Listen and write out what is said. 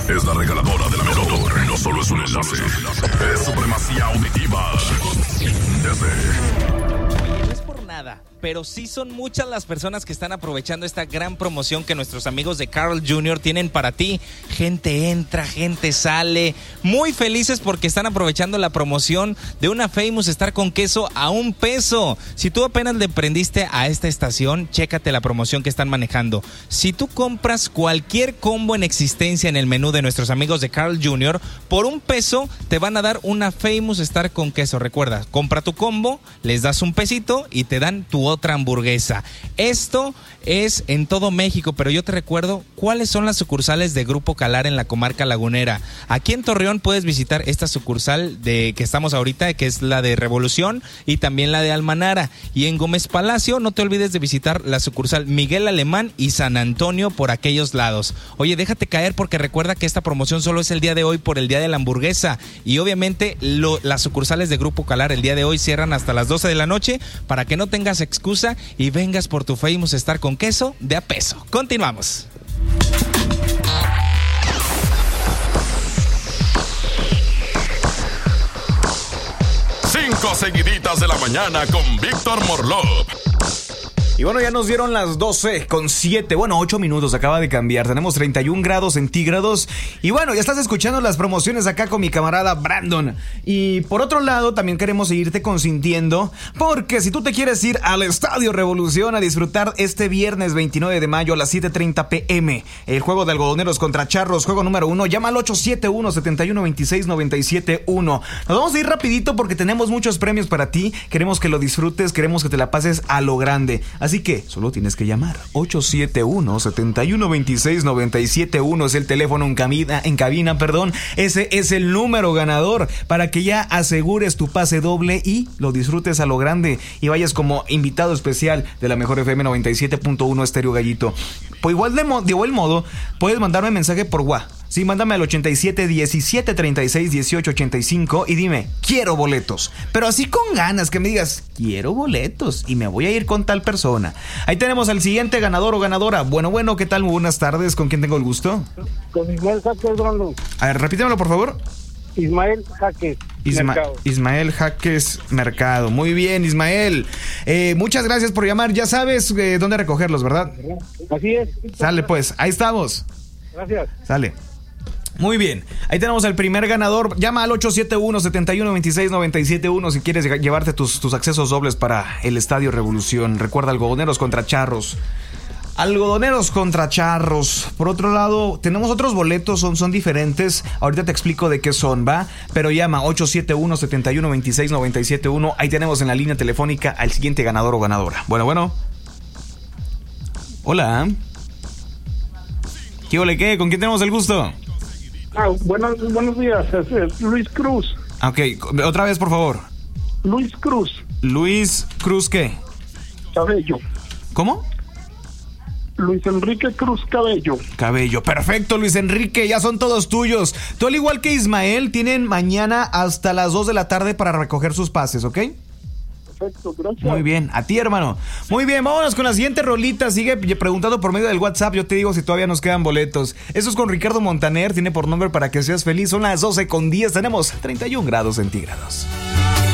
es la regaladora de la mejor. No solo es un enlace, es supremacía auditiva. No es por nada, pero sí son muchas las personas que están aprovechando esta gran promoción que nuestros amigos de Carl Jr. tienen para ti. Gente entra, gente sale, muy felices porque están aprovechando la promoción de una Famous Star con queso a $1. Si tú apenas le prendiste a esta estación, chécate la promoción que están manejando. Si tú compras cualquier combo en existencia en el menú de nuestros amigos de Carl Jr., por $1 te van a dar una Famous Star con queso. Recuerda, compra tu combo, les das $1 y te dan tu otra hamburguesa. Esto es en todo México, pero yo te recuerdo cuáles son las sucursales de Grupo Calar en la comarca lagunera. Aquí en Torreón puedes visitar esta sucursal de que estamos ahorita, que es la de Revolución, y también la de Almanara. Y en Gómez Palacio no te olvides de visitar la sucursal Miguel Alemán y San Antonio por aquellos lados. Oye, déjate caer porque recuerda que esta promoción solo es el día de hoy por el día de la hamburguesa, y obviamente las sucursales de Grupo Calar el día de hoy cierran hasta las 12 de la noche para que no tengas excusa y vengas por tu Famous Star con queso de a peso. Continuamos. Cinco seguiditas de la mañana con Víctor Morlov. Y bueno, ya nos dieron las 12:07, bueno, 8 minutos, acaba de cambiar. Tenemos 31 grados centígrados. Y bueno, ya estás escuchando las promociones acá con mi camarada Brandon. Y por otro lado, también queremos seguirte consintiendo, porque si tú te quieres ir al Estadio Revolución a disfrutar este viernes 29 de mayo a las 7:30 p.m. el juego de Algodoneros contra Charros, juego número 1, llama al 871-7126-971. Nos vamos a ir rapidito porque tenemos muchos premios para ti. Queremos que lo disfrutes, queremos que te la pases a lo grande. Así que solo tienes que llamar 871-7126-971 es el teléfono en cabina, ese es el número ganador para que ya asegures tu pase doble y lo disfrutes a lo grande y vayas como invitado especial de la mejor FM 97.1 Estéreo Gallito. Pues igual de igual modo puedes mandarme mensaje por WhatsApp. Sí, mándame al 87 17 36 18 85 y dime, quiero boletos. Pero así con ganas, que me digas, quiero boletos y me voy a ir con tal persona. Ahí tenemos al siguiente ganador o ganadora. Bueno, ¿qué tal? Muy buenas tardes. ¿Con quién tengo el gusto? Con Ismael Jaques, Brandon. A ver, repítemelo, por favor. Ismael Jaques. Ismael Jaques Mercado. Muy bien, Ismael. Muchas gracias por llamar. Ya sabes dónde recogerlos, ¿verdad? Así es. Sale pues, ahí estamos. Gracias. Sale. Muy bien, ahí tenemos al primer ganador. Llama al 871-7126-971 si quieres llevarte tus accesos dobles para el Estadio Revolución. Recuerda, Algodoneros contra Charros. Algodoneros contra Charros. Por otro lado, tenemos otros boletos, son diferentes. Ahorita te explico de qué son, ¿va? Pero llama 871-7126-971. Ahí tenemos en la línea telefónica al siguiente ganador o ganadora. Bueno. Hola. ¿Qué ole qué? ¿Con quién tenemos el gusto? Buenos días, es Luis Cruz. Ok, otra vez, por favor. Luis Cruz. Luis Cruz, ¿qué? Cabello. ¿Cómo? Luis Enrique Cruz Cabello. Perfecto, Luis Enrique, ya son todos tuyos. Tú, al igual que Ismael, tienen mañana hasta las 2 de la tarde para recoger sus pases, ¿ok? Perfecto, gracias. Muy bien, a ti, hermano. Muy bien, vámonos con la siguiente rolita. Sigue preguntando por medio del WhatsApp. Yo te digo si todavía nos quedan boletos. Eso es con Ricardo Montaner. Tiene por nombre Para que seas feliz. Son las 12:10. Tenemos 31 grados centígrados.